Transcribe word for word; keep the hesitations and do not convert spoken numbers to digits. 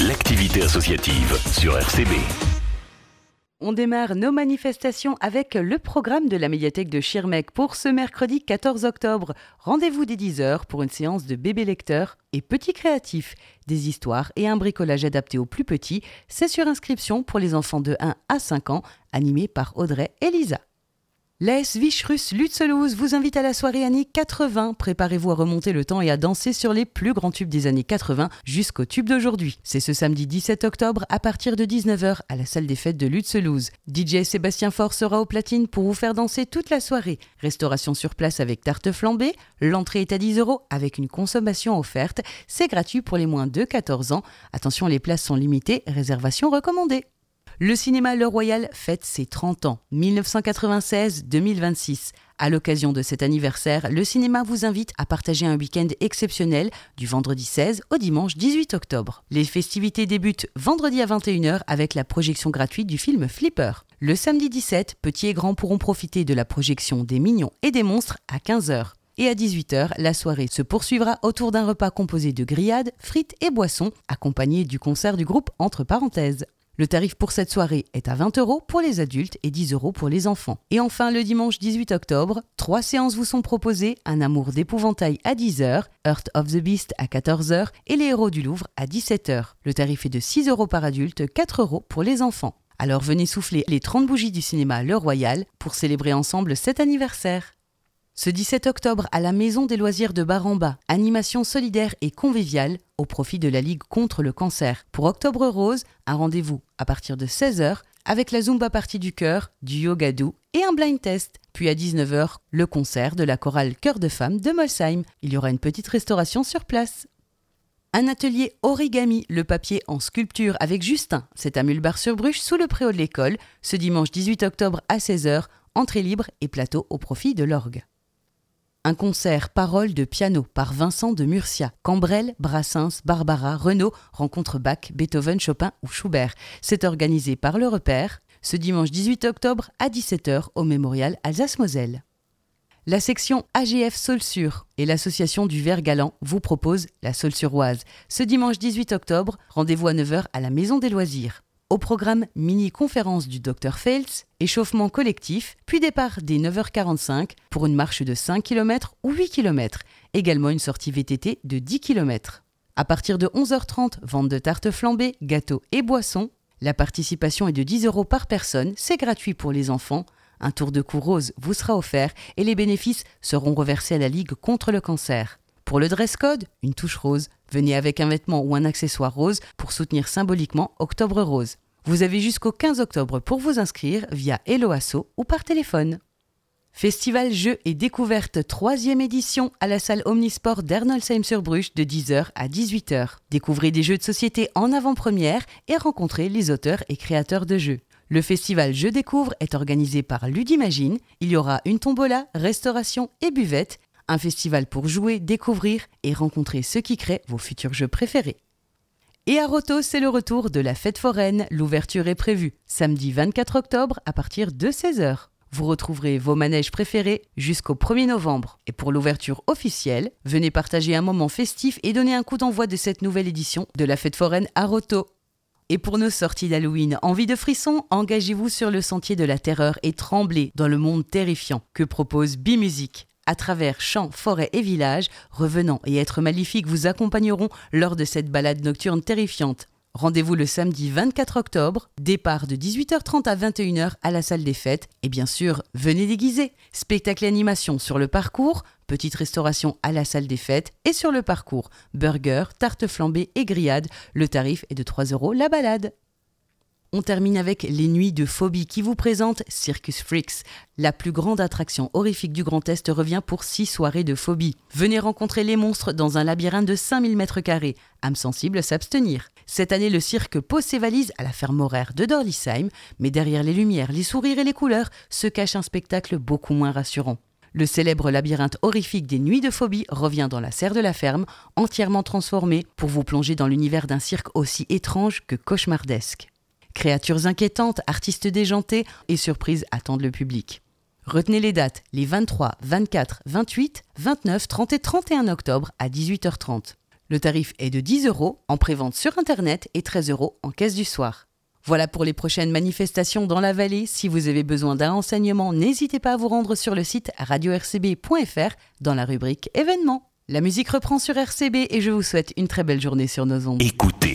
l'activité associative sur R C B. On démarre nos manifestations avec le programme de la médiathèque de Schirmeck pour ce mercredi quatorze octobre. Rendez-vous dès dix heures pour une séance de bébés lecteurs et petits créatifs. Des histoires et un bricolage adapté aux plus petits. C'est sur inscription pour les enfants de un à cinq ans, animé par Audrey et Lisa. L'A S Vichrus Lutzelouse vous invite à la soirée années quatre-vingts. Préparez-vous à remonter le temps et à danser sur les plus grands tubes des années quatre-vingts jusqu'aux tubes d'aujourd'hui. C'est ce samedi dix-sept octobre à partir de dix-neuf heures à la salle des fêtes de Lutzelouse. D J Sébastien Faure sera au platine pour vous faire danser toute la soirée. Restauration sur place avec tarte flambée. L'entrée est à dix euros avec une consommation offerte. C'est gratuit pour les moins de quatorze ans. Attention, les places sont limitées. Réservation recommandée. Le cinéma Le Royal fête ses trente ans, dix-neuf cent quatre-vingt-seize à deux mille vingt-six. À l'occasion de cet anniversaire, le cinéma vous invite à partager un week-end exceptionnel du vendredi seize au dimanche dix-huit octobre. Les festivités débutent vendredi à vingt et une heures avec la projection gratuite du film Flipper. Le samedi dix-sept, petits et grands pourront profiter de la projection des Mignons et des Monstres à quinze heures. Et à dix-huit heures, la soirée se poursuivra autour d'un repas composé de grillades, frites et boissons, accompagné du concert du groupe Entre Parenthèses. Le tarif pour cette soirée est à vingt euros pour les adultes et dix euros pour les enfants. Et enfin, le dimanche dix-huit octobre, trois séances vous sont proposées, Un amour d'épouvantail à dix heures, Heart of the Beast à quatorze heures et Les héros du Louvre à dix-sept heures. Le tarif est de six euros par adulte, quatre euros pour les enfants. Alors venez souffler les trente bougies du cinéma Le Royal pour célébrer ensemble cet anniversaire. Ce dix-sept octobre, à la Maison des loisirs de Bar-en-Bas, animation solidaire et conviviale au profit de la Ligue contre le cancer. Pour Octobre Rose, un rendez-vous à partir de seize heures avec la Zumba partie du cœur, du yoga doux et un blind test. Puis à dix-neuf heures, le concert de la chorale Chœur de Femmes de Molsheim. Il y aura une petite restauration sur place. Un atelier origami, le papier en sculpture avec Justin. C'est à Mulbar-sur-Bruche, sous le préau de l'école, ce dimanche dix-huit octobre à seize heures, entrée libre et plateau au profit de l'orgue. Un concert paroles de piano par Vincent de Murcia. Cambrel, Brassens, Barbara, Renaud rencontrent Bach, Beethoven, Chopin ou Schubert. C'est organisé par Le Repère ce dimanche dix-huit octobre à dix-sept heures au Mémorial Alsace-Moselle. La section A G F Saulsure et l'association du Vert Galant vous proposent la Saulsuroise. Ce dimanche dix-huit octobre, rendez-vous à neuf heures à la Maison des Loisirs. Au programme mini-conférence du docteur Fels, échauffement collectif, puis départ dès neuf heures quarante-cinq pour une marche de cinq kilomètres ou huit kilomètres. Également une sortie V T T de dix kilomètres. À partir de onze heures trente, vente de tartes flambées, gâteaux et boissons. La participation est de dix euros par personne, c'est gratuit pour les enfants. Un tour de cou rose vous sera offert et les bénéfices seront reversés à la Ligue contre le cancer. Pour le dress code, une touche rose. Venez avec un vêtement ou un accessoire rose pour soutenir symboliquement Octobre Rose. Vous avez jusqu'au quinze octobre pour vous inscrire via Hello Asso ou par téléphone. Festival Jeux et Découvertes, troisième édition à la salle Omnisport d'Ernolsheim-sur-Bruche de dix heures à dix-huit heures. Découvrez des jeux de société en avant-première et rencontrez les auteurs et créateurs de jeux. Le festival Je Découvre est organisé par Ludimagine. Il y aura une tombola, restauration et buvette. Un festival pour jouer, découvrir et rencontrer ceux qui créent vos futurs jeux préférés. Et à Rotos, c'est le retour de la fête foraine. L'ouverture est prévue samedi vingt-quatre octobre à partir de seize heures. Vous retrouverez vos manèges préférés jusqu'au premier novembre. Et pour l'ouverture officielle, venez partager un moment festif et donner un coup d'envoi de cette nouvelle édition de la fête foraine à Rotos. Et pour nos sorties d'Halloween, envie de frisson, engagez-vous sur le sentier de la terreur et tremblez dans le monde terrifiant que propose B-Music. À travers champs, forêts et villages, revenants et êtres maléfiques vous accompagneront lors de cette balade nocturne terrifiante. Rendez-vous le samedi vingt-quatre octobre, départ de dix-huit heures trente à vingt et une heures à la salle des fêtes. Et bien sûr, venez déguiser. Spectacle et animation sur le parcours, petite restauration à la salle des fêtes et sur le parcours. Burger, tarte flambée et grillade. Le tarif est de trois euros la balade. On termine avec les Nuits de Phobie qui vous présentent Circus Freaks. La plus grande attraction horrifique du Grand Est revient pour six soirées de phobie. Venez rencontrer les monstres dans un labyrinthe de cinq mille mètres carrés. Âme sensible s'abstenir. Cette année, le cirque pose ses valises à la ferme horaire de Dorlisheim, mais derrière les lumières, les sourires et les couleurs se cache un spectacle beaucoup moins rassurant. Le célèbre labyrinthe horrifique des Nuits de Phobie revient dans la serre de la ferme, entièrement transformé pour vous plonger dans l'univers d'un cirque aussi étrange que cauchemardesque. Créatures inquiétantes, artistes déjantés et surprises attendent le public. Retenez les dates, les vingt-trois, vingt-quatre, vingt-huit, vingt-neuf, trente et trente et un octobre à dix-huit heures trente. Le tarif est de dix euros en prévente sur Internet et treize euros en caisse du soir. Voilà pour les prochaines manifestations dans la vallée. Si vous avez besoin d'un renseignement, n'hésitez pas à vous rendre sur le site radio r c b point f r dans la rubrique événements. La musique reprend sur R C B et je vous souhaite une très belle journée sur nos ondes. Écoutez